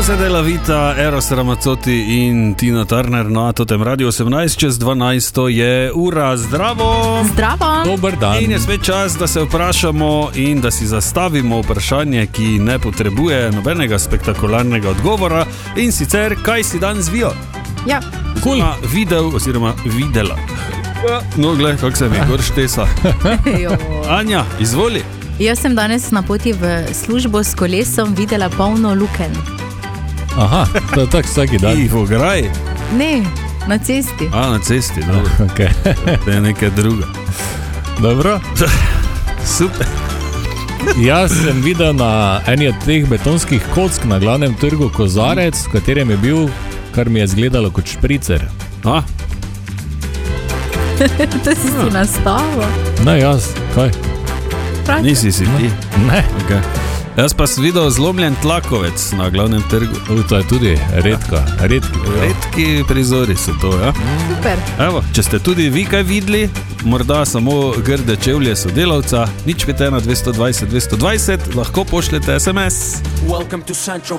Jose de la Vita, Eros Ramazzotti in Tina Turner na Totem Radio 18:12 je ura. Zdravo! Zdravo! Dober dan! In je spet čas, da se vprašamo in da si zastavimo vprašanje, ki ne potrebuje nobenega spektakularnega odgovora, in sicer, kaj si danes vijo? Ja. Cool. Videl oziroma videla. No, gled, kako se mi gor štesa. Anja, izvoli. Jaz sem danes na poti v službo s kolesom videla polno lukenj. Aha, to je tako vsaki dan. I v ograji? Ne, na cesti. Na cesti, dobro. Okay. To je nekaj druga. Dobro. Super. Jaz sem videl na eni od teh betonskih kock na glavnem trgu kozarec, v katerem je bil, kar mi je izgledalo kot špricer. To si nastavil? Ne, jaz, kaj? Nisi si ti? Ne. Okay. Jaz pa sem videl zlomljen tlakovec na glavnem trgu. To je tudi redki prizori so to, ja? Super. Evo, če ste tudi vi kaj videli, morda samo grde čevlje sodelavca, 051 220 220, lahko pošljete SMS.